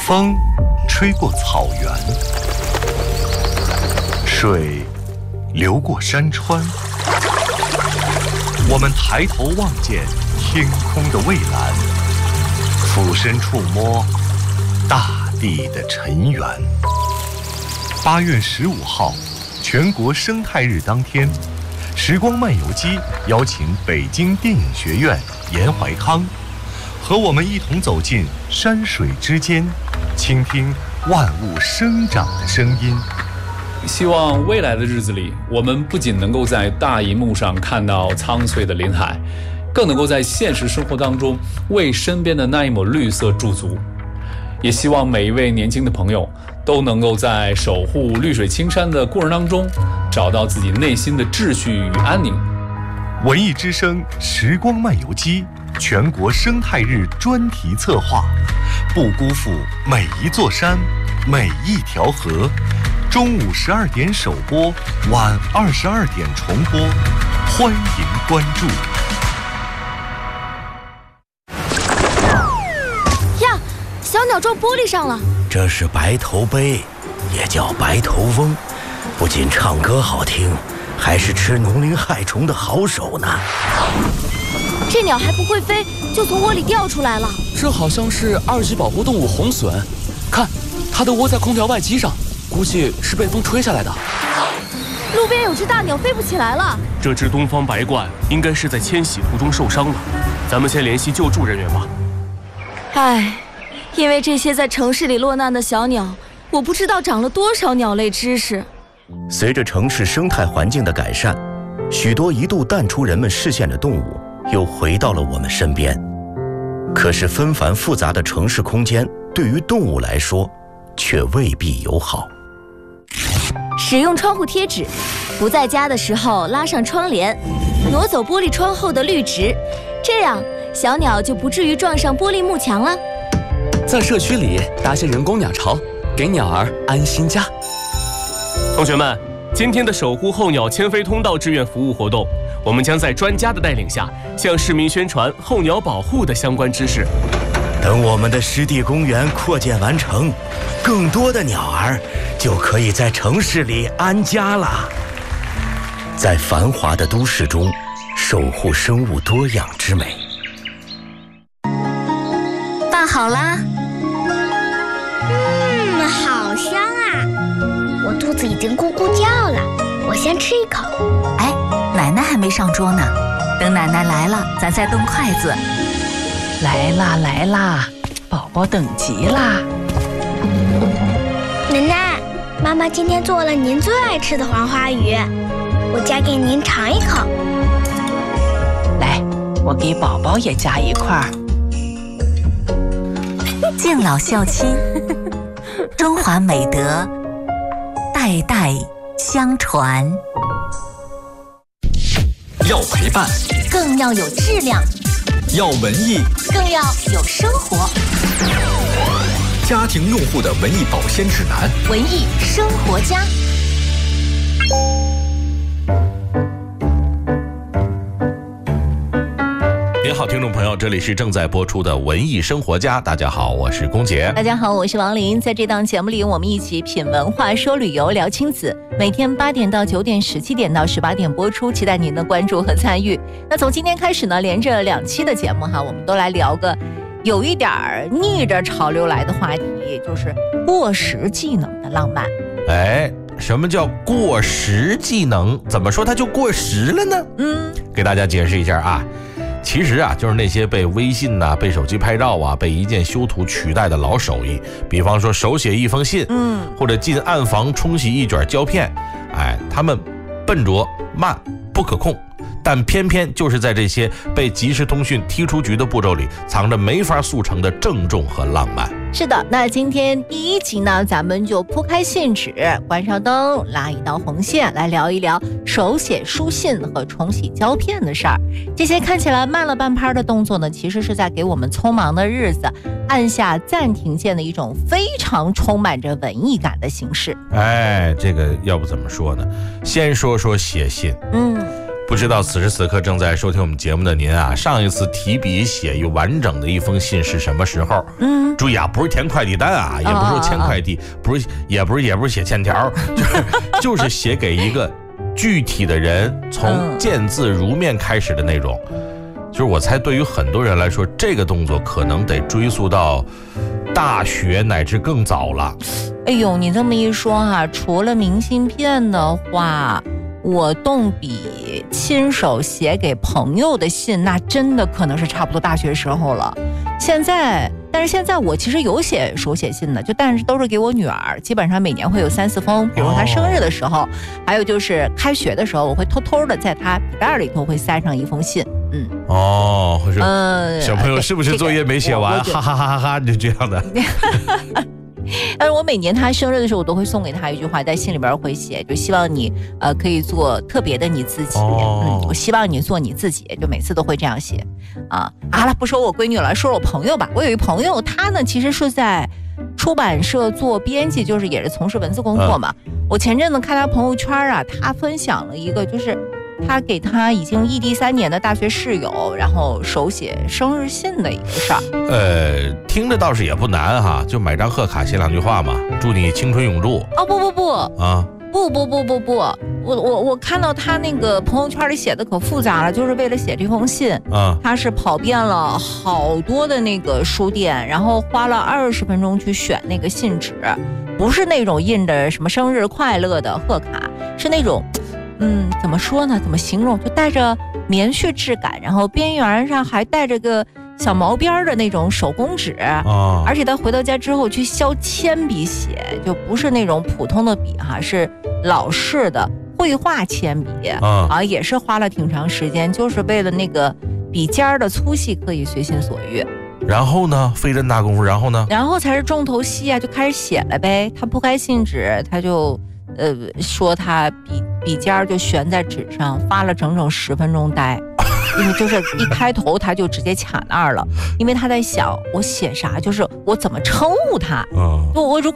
风吹过草原，水流过山川，我们抬头望见天空的蔚蓝，俯身触摸大地的尘缘。8月15号，全国生态日当天，时光漫游机邀请北京电影学院严怀康，和我们一同走进山水之间，倾听万物生长的声音。 希望未来的日子里，我们不仅能够在大荧幕上看到苍翠的林海，更能够在现实生活当中为身边的那一抹绿色驻足。也希望每一位年轻的朋友都能够在守护绿水青山的过程当中，找到自己内心的秩序与安宁。 文艺之声时光漫游机全国生态日专题策划，不辜负每一座山，每一条河。中午12点首播，晚22点重播，欢迎关注。 呀，小鸟撞玻璃上了。 这是白头鹎，也叫白头翁，不仅唱歌好听，还是吃农林害虫的好手呢。 这鸟还不会飞，就从窝里掉出来了。 这好像是2级保护动物红隼，看，它都窝在空调外机上，估计是被风吹下来的。 路边有只大鸟飞不起来了。 这只东方白鹳应该是在迁徙途中受伤了，咱们先联系救助人员吧。 唉，因为这些在城市里落难的小鸟，我不知道长了多少鸟类知识。 随着城市生态环境的改善，许多一度淡出人们视线的动物又回到了我们身边。可是纷繁复杂的城市空间对于动物来说却未必友好。 使用窗户贴纸，不在家的时候拉上窗帘，挪走玻璃窗后的绿植，这样小鸟就不至于撞上玻璃幕墙了。 在社区里搭些人工鸟巢，给鸟儿安心家。 同学们，今天的守护候鸟迁飞通道志愿服务活动，我们将在专家的带领下，向市民宣传候鸟保护的相关知识。 等我们的湿地公园扩建完成，更多的鸟儿就可以在城市里安家了。在繁华的都市中，守护生物多样之美。 饭好啦。 好香啊！我肚子已经咕咕叫了，我先吃一口。 哎，奶奶还没上桌呢，等奶奶来了，咱再动筷子。 来啦来啦，宝宝等急啦！ 奶奶，妈妈今天做了您最爱吃的黄花鱼，我夹给您尝一口。 来，我给宝宝也夹一块。 敬老孝亲，中华美德代代相传。 要陪伴， 更要有质量； 要文艺， 更要有生活。 家庭用户的文艺保鲜指南， 文艺生活家。 您好，听众朋友，这里是正在播出的文艺生活家。大家好，我是龚姐。 大家好，我是王琳。在这档节目里，我们一起品文化、说旅游、聊亲子。每天8点到9点，17点到18点播出，期待您的关注和参与。那从今天开始呢，连着2期的节目哈，我们都来聊个有一点逆着潮流来的话题，就是过时技能的浪漫。 哎，什么叫过时技能？怎么说它就过时了呢？给大家解释一下啊。其实啊，就是那些被微信啊、被手机拍照啊、被一键修图取代的老手艺，比方说手写一封信，或者进暗房冲洗一卷胶片，哎，他们笨拙、慢、不可控，但偏偏就是在这些被即时通讯踢出局的步骤里，藏着没法速成的郑重和浪漫。 是的，那今天第1集呢，咱们就铺开信纸，关上灯，拉一道红线，来聊一聊手写书信和冲洗胶片的事儿。这些看起来慢了半拍的动作呢，其实是在给我们匆忙的日子按下暂停键的一种非常充满着文艺感的形式。 哎，这个要不怎么说呢？先说说写信。 不知道此时此刻正在收听我们节目的您啊，上一次提笔写完整的一封信是什么时候？注意啊，不是填快递单啊，也不是说签快递，不是，也不是写欠条，就是写给一个具体的人，从见字如面开始的那种。就是我猜，对于很多人来说，这个动作可能得追溯到大学乃至更早了。 哎呦，你这么一说哈，除了明信片的话，我动笔亲手写给朋友的信，那真的可能是差不多大学时候了。但是现在我其实有写手写信的，但是都是给我女儿，基本上每年会有3-4封，比如她生日的时候，还有就是开学的时候，我会偷偷的在她笔袋里头会塞上一封信。 或者小朋友是不是作业没写完？哈哈哈哈哈，就这样的。 但是我每年他生日的时候，我都会送给他一句话，在信里边会写，就希望你可以做特别的你自己。我希望你做你自己，就每次都会这样写。好了，不说我闺女了，说我朋友吧。我有一朋友，他呢其实是在出版社做编辑，就是也是从事文字工作嘛。我前阵子看他朋友圈啊，他分享了一个就是他给他已经异地3年的大学室友，然后手写生日信的一个事儿。 听着倒是也不难哈，就买张贺卡写2句话嘛，祝你青春永驻。 我看到他那个朋友圈里写的可复杂了，就是为了写这封信，他是跑遍了好多的那个书店，然后花了20分钟去选那个信纸，不是那种印着什么生日快乐的贺卡，是那种怎么说呢？怎么形容？就带着棉絮质感，然后边缘上还带着个小毛边的那种手工纸，而且他回到家之后去削铅笔写，就不是那种普通的笔哈，是老式的绘画铅笔也是花了挺长时间，就是为了那个笔尖的粗细可以随心所欲。 然后呢，费这么大功夫，然后才是重头戏啊，就开始写了呗。他铺开信纸，他就说他笔尖就悬在纸上，发了整整10分钟呆，因为就是一开头他就直接卡那儿了，因为他在想我写啥，就是我怎么称呼他。我如